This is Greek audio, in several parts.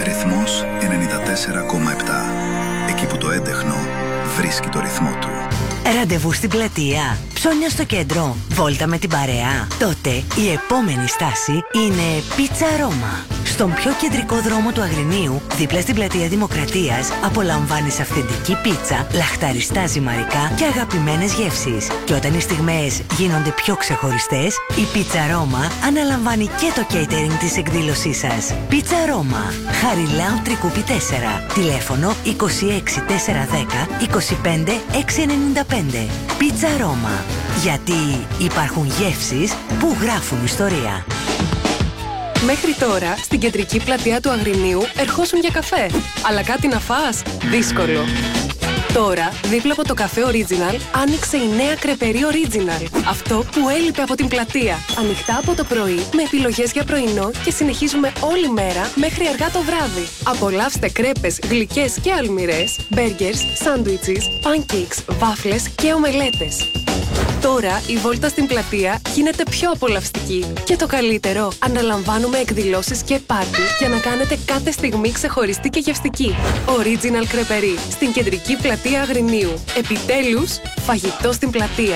Ρυθμός 94,7. Εκεί που το έντεχνο βρίσκει το ρυθμό του. Ραντεβού στην πλατεία, ψώνια στο κέντρο, βόλτα με την παρέα. Τότε η επόμενη στάση είναι Πίτσα Ρώμα. Στον πιο κεντρικό δρόμο του Αγρινίου, δίπλα στην πλατεία Δημοκρατίας, απολαμβάνεις αυθεντική πίτσα, λαχταριστά ζυμαρικά και αγαπημένες γεύσεις. Και όταν οι στιγμές γίνονται πιο ξεχωριστές, η Πίτσα Ρώμα αναλαμβάνει και το catering της εκδήλωσής σας. Πίτσα Ρώμα, Χαριλάου Τρικούπι 4, τηλέφωνο 26410 25695. Πίτσα Ρώμα, γιατί υπάρχουν γεύσεις που γράφουν ιστορία. Μέχρι τώρα, στην κεντρική πλατεία του Αγρινίου ερχόσουν για καφέ. Αλλά κάτι να φας? Δύσκολο. Τώρα, δίπλα από το καφέ Original, άνοιξε η νέα κρεπερί Original. Αυτό που έλειπε από την πλατεία. Ανοιχτά από το πρωί, με επιλογές για πρωινό και συνεχίζουμε όλη μέρα μέχρι αργά το βράδυ. Απολαύστε κρέπες, γλυκές και αλμυρές, μπέργκερς, σάντουιτσες, pancakes, βάφλες και ομελέτες. Τώρα η βόλτα στην πλατεία γίνεται πιο απολαυστική. Και το καλύτερο, αναλαμβάνουμε εκδηλώσεις και πάρτι για να κάνετε κάθε στιγμή ξεχωριστή και γευστική. Original Κρεπερί, στην κεντρική πλατεία Αγρινίου. Επιτέλους, φαγητό στην πλατεία.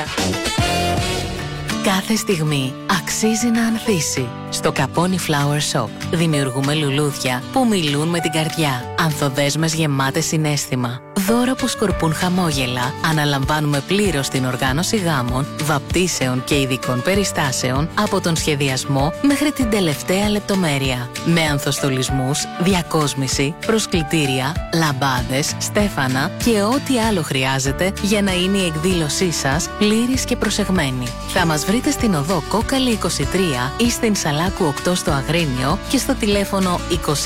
Κάθε στιγμή αξίζει να ανθίσει. Στο Caponi Flower Shop δημιουργούμε λουλούδια που μιλούν με την καρδιά. Ανθοδέσμες γεμάτες συναίσθημα. Δώρα που σκορπούν χαμόγελα. Αναλαμβάνουμε πλήρως την οργάνωση γάμων, βαπτίσεων και ειδικών περιστάσεων από τον σχεδιασμό μέχρι την τελευταία λεπτομέρεια. Με ανθοστολισμούς, διακόσμηση, προσκλητήρια, λαμπάδες, στέφανα και ό,τι άλλο χρειάζεται για να είναι η εκδήλωσή σας πλήρης και προσεγμένη. Θα μας βρείτε στην οδό Κόκαλη 23 ή στην Σαλάκου 8 στο Αγρίνιο και στο τηλέφωνο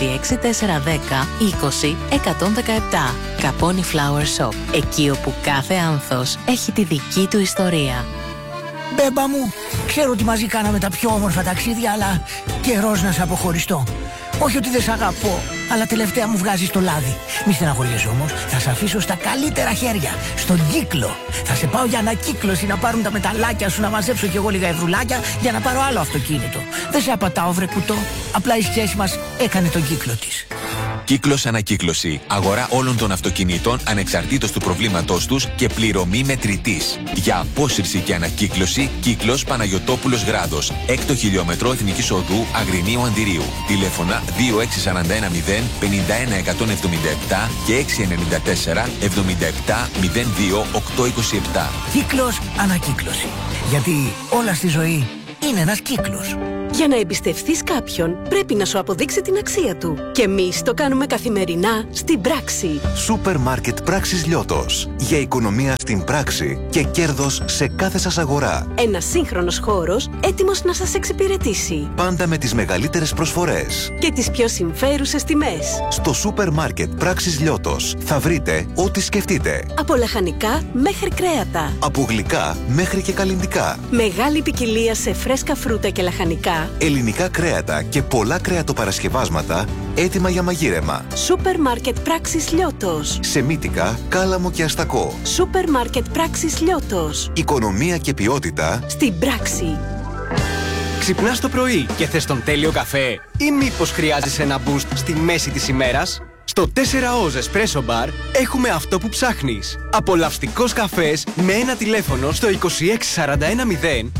26410 20 117. Caponi Flower Shop, εκεί όπου κάθε άνθος έχει τη δική του ιστορία. Μπέμπα μου, ξέρω ότι μαζί κάναμε τα πιο όμορφα ταξίδια, αλλά καιρός να σε αποχωριστώ. Όχι ότι δεν σ' αγαπώ, αλλά τελευταία μου βγάζεις το λάδι. Μη στεναχωριέσαι όμως, θα σε αφήσω στα καλύτερα χέρια, στον κύκλο. Θα σε πάω για ανακύκλωση να πάρουν τα μεταλλάκια σου, να μαζέψω κι εγώ λίγα ευρουλάκια για να πάρω άλλο αυτοκίνητο. Δεν σε απατάω βρε κουτό, απλά η σχέση μας έκανε τον κύκλο της. Κύκλος Ανακύκλωση. Αγορά όλων των αυτοκινήτων ανεξαρτήτως του προβλήματός τους και πληρωμή μετρητής. Για απόσυρση και ανακύκλωση, Κύκλος Παναγιωτόπουλος Γράδος. 6ο χιλιόμετρο Εθνικής Οδού Αγρινίου Αντιρίου. Τηλέφωνα 26910 51 177 και 694 77 02 827. Κύκλος Ανακύκλωση. Γιατί όλα στη ζωή είναι ένας κύκλος. Για να εμπιστευτείς κάποιον, πρέπει να σου αποδείξει την αξία του. Και εμείς το κάνουμε καθημερινά στην πράξη. Σούπερ Μάρκετ Πράξης Λιώτος. Για οικονομία στην πράξη και κέρδος σε κάθε σας αγορά. Ένας σύγχρονος χώρος έτοιμος να σας εξυπηρετήσει. Πάντα με τις μεγαλύτερες προσφορές. Και τις πιο συμφέρουσες τιμές. Στο Σούπερ Μάρκετ Πράξης Λιώτος θα βρείτε ό,τι σκεφτείτε. Από λαχανικά μέχρι κρέατα. Από γλυκά μέχρι και καλλυντικά. Μεγάλη ποικιλία σε φρέσκα φρούτα και λαχανικά. Ελληνικά κρέατα και πολλά κρεατοπαρασκευάσματα έτοιμα για μαγείρεμα. Σούπερ Μάρκετ Πράξης Λιώτος. Σεμίτικα, κάλαμο και αστακό. Σούπερ Μάρκετ Πράξης Λιώτος. Οικονομία και ποιότητα στην πράξη. Ξυπνάς το πρωί και θες τον τέλειο καφέ ή μήπως χρειάζεσαι ένα boost στη μέση της ημέρας? Στο 4Oz Espresso Bar έχουμε αυτό που ψάχνεις. Απολαυστικός καφές με ένα τηλέφωνο στο 26410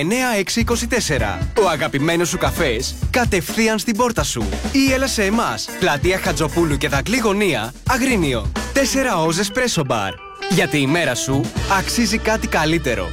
59624. Ο αγαπημένος σου καφές κατευθείαν στην πόρτα σου. Ή έλα σε εμάς, πλατεία Χατζοπούλου και Δακλή Γωνία, Αγρίνιο. 4Oz Espresso Bar. Γιατί η μέρα σου αξίζει κάτι καλύτερο.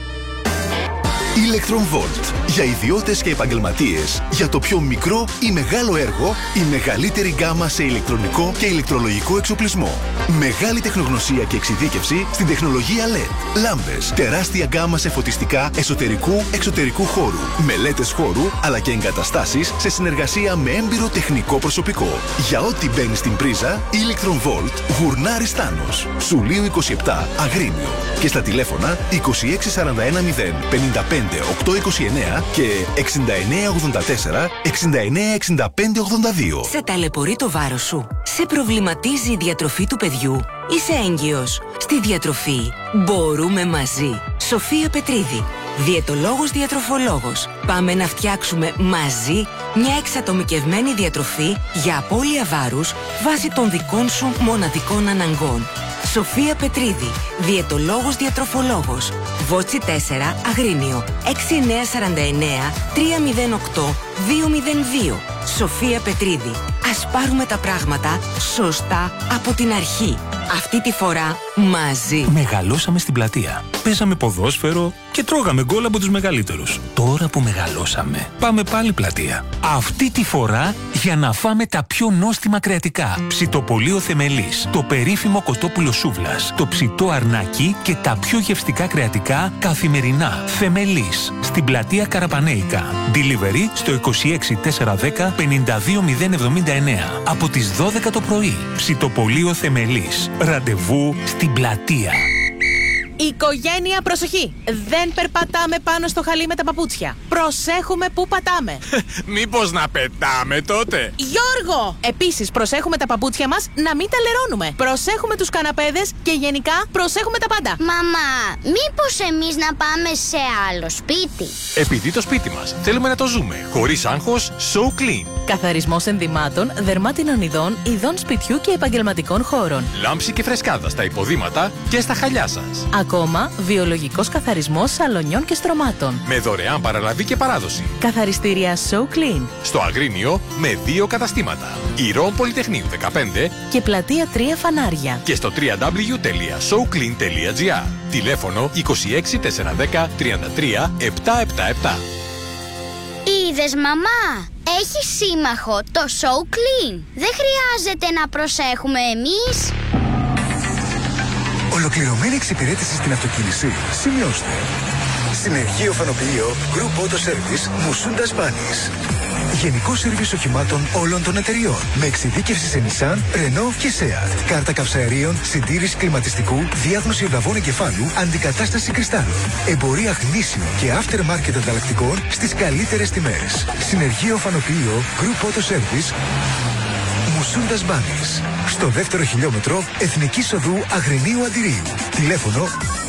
Electron Volt. Για ιδιώτες και επαγγελματίες. Για το πιο μικρό ή μεγάλο έργο, η μεγαλύτερη γκάμα σε ηλεκτρονικό και ηλεκτρολογικό εξοπλισμό. Μεγάλη τεχνογνωσία και εξειδίκευση στην τεχνολογία LED. Λάμπες, τεράστια γκάμα σε φωτιστικά εσωτερικού χώρου. Μελέτες χώρου, αλλά και εγκαταστάσεις σε συνεργασία με έμπειρο τεχνικό προσωπικό. Για ό,τι μπαίνει στην πρίζα, Electron Volt, Γουρνάρης Θάνος. Σουλίου 27, Αγρίνιο. Και στα τηλέφωνα 26410 55 829 και 6984 696582. Σε ταλαιπωρεί το βάρος σου? Σε προβληματίζει η διατροφή του παιδιού? Είσαι έγκυος? Στη διατροφή μπορούμε μαζί. Σοφία Πετρίδη. Διαιτολόγος Διατροφολόγος. Πάμε να φτιάξουμε μαζί μια εξατομικευμένη διατροφή για απώλεια βάρους βάσει των δικών σου μοναδικών αναγκών. Σοφία Πετρίδη, Διαιτολόγος Διατροφολόγος. Βότσι 4, Αγρίνιο, 6949 308 202. Σοφία Πετρίδη. Ας πάρουμε τα πράγματα σωστά από την αρχή. Αυτή τη φορά μαζί. Μεγαλώσαμε στην πλατεία. Παίζαμε ποδόσφαιρο και τρώγαμε γκολ από τους μεγαλύτερους. Τώρα που μεγαλώσαμε, πάμε πάλι πλατεία. Αυτή τη φορά για να φάμε τα πιο νόστιμα κρεατικά. Ψητοπολείο Θεμελής, το περίφημο κοτόπουλο σούβλας, το ψητό αρνάκι και τα πιο γευστικά κρεατικά καθημερινά. Θεμελής, στην πλατεία Καραπανέικα. Delivery στο 26410 52079. Από τις 12 το πρωί. Ψητοπολείο Θεμελής. Ραντεβού στην πλατεία. Οικογένεια, προσοχή! Δεν περπατάμε πάνω στο χαλί με τα παπούτσια. Προσέχουμε πού πατάμε. Μήπως να πετάμε τότε? Γιώργο! Επίσης, προσέχουμε τα παπούτσια μας να μην τα λερώνουμε. Προσέχουμε τους καναπέδες και γενικά προσέχουμε τα πάντα. Μαμά, μήπως εμείς να πάμε σε άλλο σπίτι? Επειδή το σπίτι μας θέλουμε να το ζούμε χωρίς άγχος, So Clean. Καθαρισμός ενδυμάτων, δερμάτινων ειδών, ειδών σπιτιού και επαγγελματικών χώρων. Λάμψη και φρεσκάδα στα υποδήματα και στα χαλιά σας. Ακόμα, βιολογικός καθαρισμός σαλονιών και στρωμάτων. Με δωρεάν παραλαβή και παράδοση. Καθαριστήρια So Clean. Στο Αγρίνιο με 2 καταστήματα. Ηρών Πολυτεχνείου 15 και πλατεία 3 Φανάρια. Και στο www.soclean.gr. Τηλέφωνο 26 410 33 777. Είδες, μαμά, έχει σύμμαχο το So Clean. Δεν χρειάζεται να προσέχουμε εμείς. Ολοκληρωμένη εξυπηρέτηση στην αυτοκίνηση. Σημειώστε. Συνεργείο Φανοποιείο Group Auto Service Μουσούντα Σπάνης. Γενικό σερβίς οχημάτων όλων των εταιριών. Με εξειδίκευση σε Nissan, Renault και Seat. Κάρτα καυσαερίων, συντήρηση κλιματιστικού, διάγνωση ευλαβών εγκεφάλου, αντικατάσταση κρυστάλλων. Εμπορία γνήσιων και aftermarket ανταλλακτικών στις καλύτερες τιμές. Συνεργείο Φανοποιείο Group Auto Service Μουσούντας Μπάνης. Στο δεύτερο χιλιόμετρο Εθνικής Οδού Αγρινίου Αντιρίου. Τηλέφωνο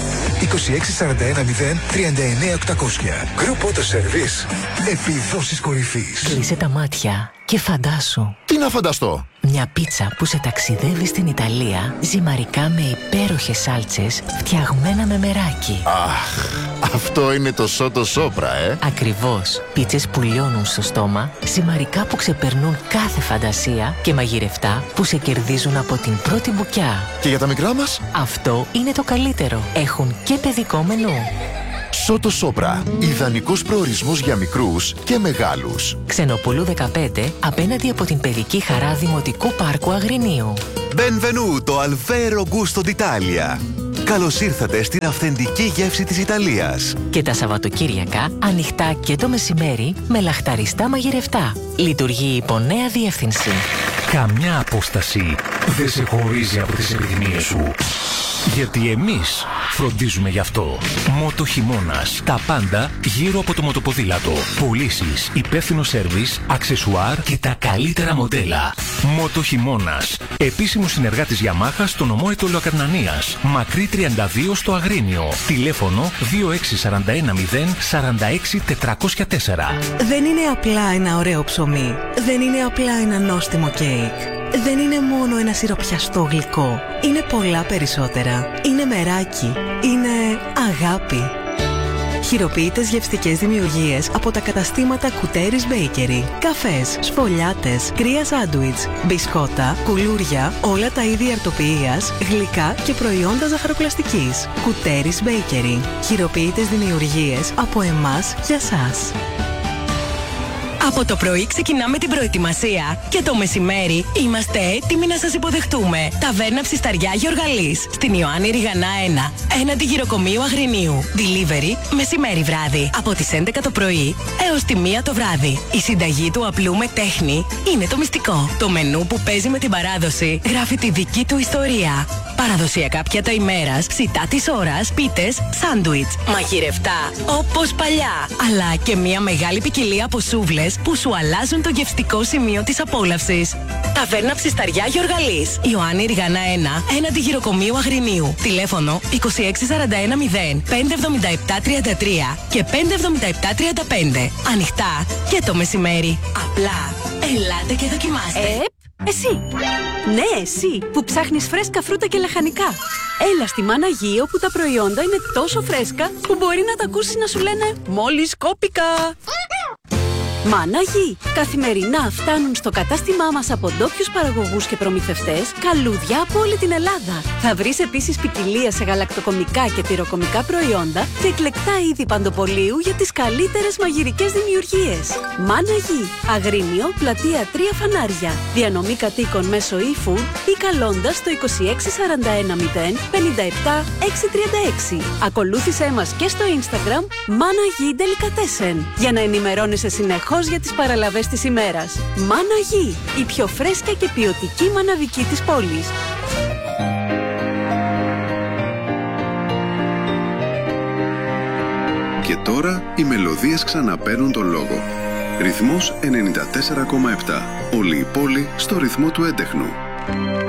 26410 39800. Group Auto Service. Επιδόσεις κορυφής. Κλείσε τα μάτια και φαντάσου. Τι να φανταστώ? Μια πίτσα που σε ταξιδεύει στην Ιταλία, ζυμαρικά με υπέροχες σάλτσες, φτιαγμένα με μεράκι. Αχ, αυτό είναι το Σότο Σόπρα, Ακριβώς. Πίτσες που λιώνουν στο στόμα, ζυμαρικά που ξεπερνούν κάθε φαντασία και μαγειρευτά που σε κερδίζουν από την πρώτη μπουκιά. Και για τα μικρά μας? Αυτό είναι το καλύτερο. Έχουν και παιδικό μενού. Σότο Σόπρα. Ιδανικός προορισμός για μικρούς και μεγάλους. Ξενοπούλου 15, απέναντι από την παιδική χαρά Δημοτικού Πάρκου Αγρινίου. Benvenuto al vero gusto d'Italia. Καλώς ήρθατε στην αυθεντική γεύση της Ιταλίας. Και τα Σαββατοκύριακα ανοιχτά και το μεσημέρι με λαχταριστά μαγειρευτά. Λειτουργεί υπό νέα διεύθυνση. Καμιά απόσταση δεν σε χωρίζει από τις επιθυμίες σου. Γιατί εμείς φροντίζουμε γι' αυτό. Μότο Χειμώνας. Τα πάντα γύρω από το μοτοποδήλατο. Πωλήσεις, υπεύθυνο σέρβις, αξεσουάρ και τα καλύτερα μοντέλα. Μότο Χειμώνας. Επίσημος συνεργάτης Yamaha στο νομό Αιτωλοακαρνανίας. Μακρύ 32 στο Αγρίνιο. Τηλέφωνο 26410 46 404. Δεν είναι απλά ένα ωραίο ψωμί. Δεν είναι απλά ένα νόστιμο κέικ. Δεν είναι μόνο ένα σιροπιαστό γλυκό. Είναι πολλά περισσότερα. Είναι μεράκι. Είναι αγάπη. Χειροποίητες γευστικές δημιουργίες από τα καταστήματα Κουτέρης Bakery. Καφές, σφολιάτες, κρύα σάντουιτς, μπισκότα, κουλούρια, όλα τα είδη αρτοποιίας, γλυκά και προϊόντα ζαχαροπλαστικής. Κουτέρης Bakery. Χειροποίητες δημιουργίες από εμάς για σας. Από το πρωί ξεκινάμε την προετοιμασία και το μεσημέρι είμαστε έτοιμοι να σας υποδεχτούμε. Ταβέρνα Ψισταριά Γιοργαλής, στην Ιωάννη Ριγανά 1, έναντι γυροκομείου Αγρινίου. Delivery μεσημέρι βράδυ, από τις 11 το πρωί έως τη 1 το βράδυ. Η συνταγή του απλού με τέχνη είναι το μυστικό. Το μενού που παίζει με την παράδοση γράφει τη δική του ιστορία. Παραδοσιακά πιάτα ημέρας, σιτά της ώρας, πίτες, σάντουιτς, μαγειρευτά όπως παλιά. Αλλά και μια μεγάλη ποικιλία από σούβλες που σου αλλάζουν το γευστικό σημείο της απόλαυσης. Ταβέρνα Ψισταριά Γιοργαλής. Ιωάννη Ριγανά 1, έναντι γυροκομείου Αγρινίου. Τηλέφωνο 26410 57733 και 57735. Ανοιχτά και το μεσημέρι. Απλά ελάτε και δοκιμάστε. Εσύ! Ναι, εσύ που ψάχνεις φρέσκα φρούτα και λαχανικά. Έλα στη Μάνα Γη, όπου τα προϊόντα είναι τόσο φρέσκα που μπορεί να τα ακούσεις να σου λένε «Μόλις κόπηκα». Μάνα Γη. Καθημερινά φτάνουν στο κατάστημά μας από ντόπιους παραγωγούς και προμηθευτές καλούδια από όλη την Ελλάδα. Θα βρεις επίσης ποικιλία σε γαλακτοκομικά και τυροκομικά προϊόντα και εκλεκτά είδη παντοπολίου για τις καλύτερες μαγειρικές δημιουργίες. Μάνα Γη. Αγρίνιο, πλατεία 3 Φανάρια. Διανομή κατοίκων μέσω e-food ή καλώντας το 26410 57 636. Ακολούθησέ μας και στο Instagram Μάνα Γη Delicatessen για να ενημερώνεσαι συνεχώς για τις παραλαβές της ημέρας. Μάνα Γη, η πιο φρέσκια και ποιοτική μαναβική της πόλης. Και τώρα οι μελωδίες ξαναπαίρνουν τον λόγο. Ρυθμός 94,7. Όλη η πόλη στο ρυθμό του έντεχνου.